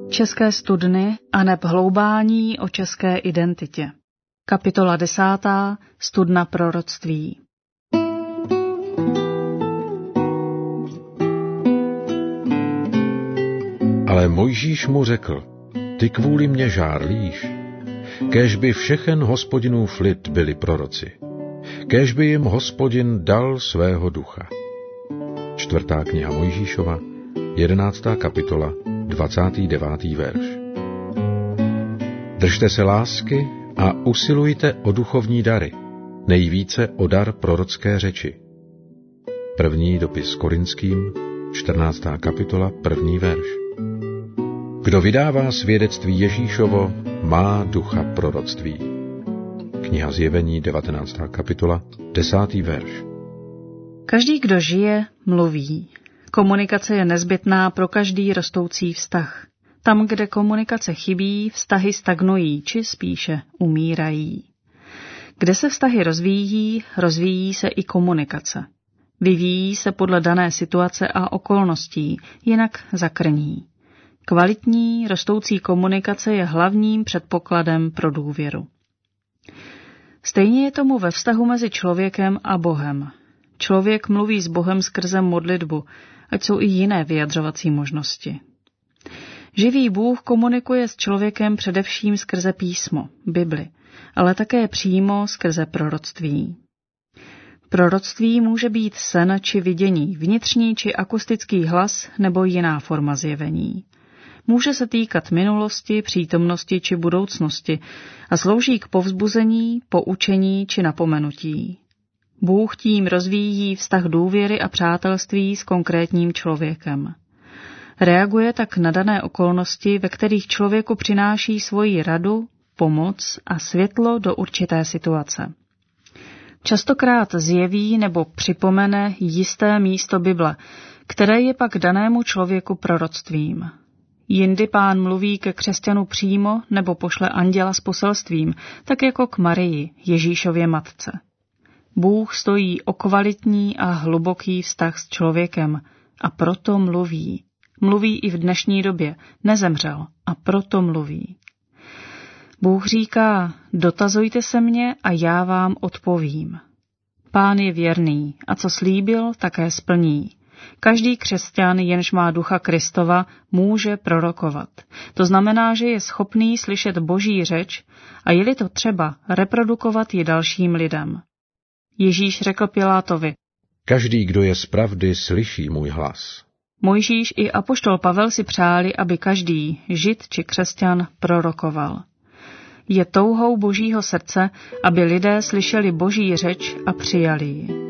České studny aneb hloubání o české identitě. Kapitola 10. Studna proroctví. Ale Mojžíš mu řekl, ty kvůli mě žárlíš, kéž by všechen Hospodinův lid byli proroci, kéž by jim Hospodin dal svého ducha. 4. kniha Mojžíšova, 11. kapitola, 29. verš. Držte se lásky a usilujte o duchovní dary, nejvíce o dar prorocké řeči. 1. dopis Korinským, 14. kapitola, 1. verš. Kdo vydává svědectví Ježíšovo, má ducha proroctví. Kniha Zjevení, 19. kapitola, 10. verš. Každý, kdo žije, mluví. Komunikace je nezbytná pro každý rostoucí vztah. Tam, kde komunikace chybí, vztahy stagnují, či spíše umírají. Kde se vztahy rozvíjí se i komunikace. Vyvíjí se podle dané situace a okolností, jinak zakrní. Kvalitní, rostoucí komunikace je hlavním předpokladem pro důvěru. Stejně je tomu ve vztahu mezi člověkem a Bohem. Člověk mluví s Bohem skrze modlitbu, ať jsou i jiné vyjadřovací možnosti. Živý Bůh komunikuje s člověkem především skrze písmo, Bibli, ale také přímo skrze proroctví. Proroctví může být sen či vidění, vnitřní či akustický hlas nebo jiná forma zjevení. Může se týkat minulosti, přítomnosti či budoucnosti a slouží k povzbuzení, poučení či napomenutí. Bůh tím rozvíjí vztah důvěry a přátelství s konkrétním člověkem. Reaguje tak na dané okolnosti, ve kterých člověku přináší svoji radu, pomoc a světlo do určité situace. Častokrát zjeví nebo připomene jisté místo Bible, které je pak danému člověku proroctvím. Jindy Pán mluví ke křesťanu přímo nebo pošle anděla s poselstvím, tak jako k Marii, Ježíšově matce. Bůh stojí o kvalitní a hluboký vztah s člověkem a proto mluví. Mluví i v dnešní době, nezemřel a proto mluví. Bůh říká, dotazujte se mě a já vám odpovím. Pán je věrný a co slíbil, také splní. Každý křesťan, jenž má ducha Kristova, může prorokovat. To znamená, že je schopný slyšet Boží řeč a je-li to třeba, reprodukovat ji dalším lidem. Ježíš řekl Pilátovi, každý, kdo je z pravdy, slyší můj hlas. Mojžíš i apoštol Pavel si přáli, aby každý, žid či křesťan, prorokoval. Je touhou Božího srdce, aby lidé slyšeli Boží řeč a přijali ji.